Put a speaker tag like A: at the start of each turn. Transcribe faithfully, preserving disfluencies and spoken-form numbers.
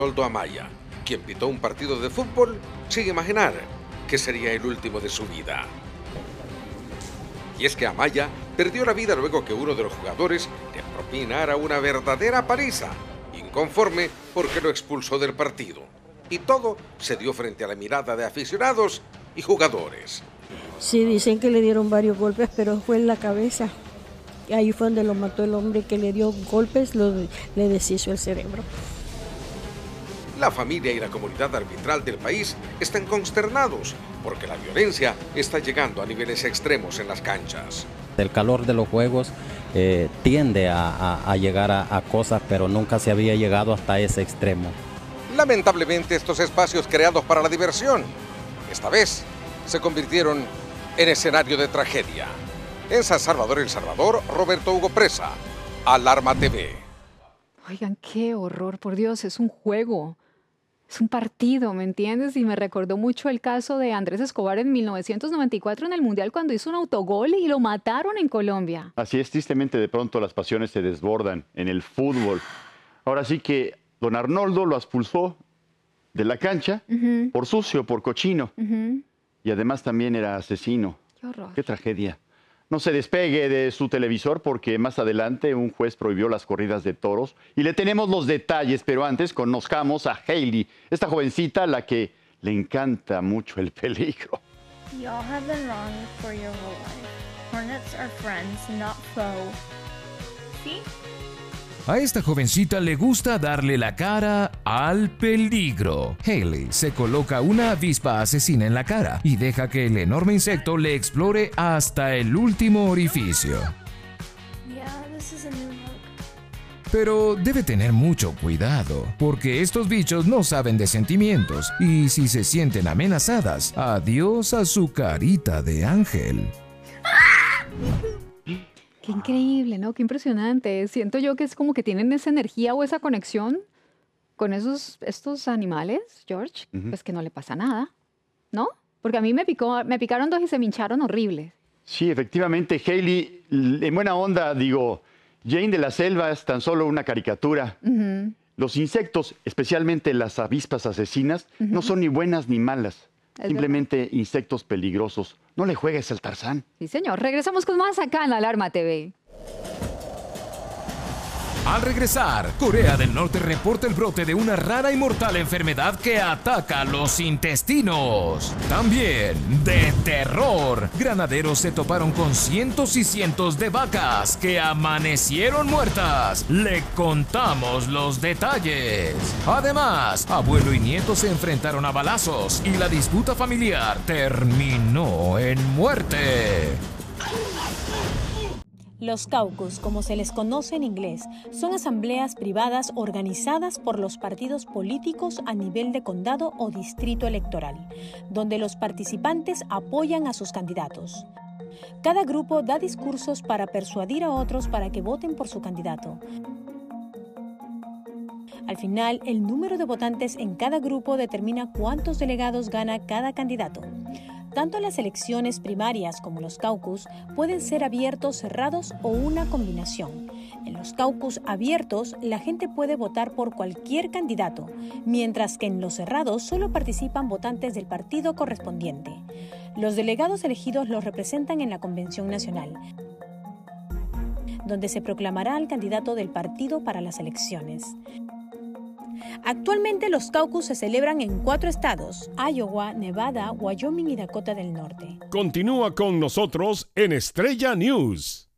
A: Arnoldo Amaya, quien pitó un partido de fútbol sin imaginar que sería el último de su vida. Y es que Amaya perdió la vida luego que uno de los jugadores le propinara una verdadera paliza, inconforme porque lo expulsó del partido. Y todo se dio frente a la mirada de aficionados y jugadores.
B: Sí, dicen que le dieron varios golpes, pero fue en la cabeza. Ahí fue donde lo mató el hombre que le dio golpes, lo, le deshizo el cerebro.
A: La familia y la comunidad arbitral del país están consternados porque la violencia está llegando a niveles extremos en las canchas.
C: El calor de los juegos eh, tiende a, a, a llegar a, a cosas, pero nunca se había llegado hasta ese extremo.
A: Lamentablemente, estos espacios creados para la diversión, esta vez se convirtieron en escenario de tragedia. En San Salvador, El Salvador, Roberto Hugo Presa, Alarma T V.
D: Oigan, qué horror, por Dios, es un juego. Es un partido, ¿me entiendes? Y me recordó mucho el caso de Andrés Escobar en mil novecientos noventa y cuatro en el Mundial cuando hizo un autogol y lo mataron en Colombia.
E: Así es, tristemente de pronto las pasiones se desbordan en el fútbol. Ahora sí que don Arnoldo lo expulsó de la cancha uh-huh. por sucio, por cochino. Uh-huh. Y además también era asesino.
D: Qué horror.
E: Qué tragedia. No se despegue de su televisor porque más adelante un juez prohibió las corridas de toros y le tenemos los detalles, pero antes conozcamos a Hailey, esta jovencita a la que le encanta mucho el peligro.
F: Y'all have been wrong for your whole life. Hornets are friends, not foe. ¿Sí?
G: A esta jovencita le gusta darle la cara al peligro. Hailey se coloca una avispa asesina en la cara y deja que el enorme insecto le explore hasta el último orificio.
F: Yeah, this is a new look.
G: Pero debe tener mucho cuidado, porque estos bichos no saben de sentimientos y si se sienten amenazadas, adiós a su carita de ángel.
D: Qué increíble, ¿no? Qué impresionante. Siento yo que es como que tienen esa energía o esa conexión con esos, estos animales, George, uh-huh. pues que no le pasa nada, ¿no? Porque a mí me, picó, me picaron dos y se me hincharon horribles.
E: Sí, efectivamente, Hailey, en buena onda, digo, Jane de la Selva es tan solo una caricatura. Uh-huh. Los insectos, especialmente las avispas asesinas, uh-huh. no son ni buenas ni malas. Es simplemente verdad. Insectos peligrosos. No le juegues al Tarzán.
D: Sí, señor. Regresamos con más acá en Alarma T V.
G: Al regresar, Corea del Norte reporta el brote de una rara y mortal enfermedad que ataca los intestinos. También de terror. Granaderos se toparon con cientos y cientos de vacas que amanecieron muertas. Le contamos los detalles. Además, abuelo y nieto se enfrentaron a balazos y la disputa familiar terminó en muerte.
H: Los caucus, como se les conoce en inglés, son asambleas privadas organizadas por los partidos políticos a nivel de condado o distrito electoral, donde los participantes apoyan a sus candidatos. Cada grupo da discursos para persuadir a otros para que voten por su candidato. Al final, el número de votantes en cada grupo determina cuántos delegados gana cada candidato. Tanto las elecciones primarias como los caucus pueden ser abiertos, cerrados o una combinación. En los caucus abiertos, la gente puede votar por cualquier candidato, mientras que en los cerrados solo participan votantes del partido correspondiente. Los delegados elegidos los representan en la Convención Nacional, donde se proclamará al candidato del partido para las elecciones. Actualmente los caucus se celebran en cuatro estados: Iowa, Nevada, Wyoming y Dakota del Norte.
I: Continúa con nosotros en Estrella News.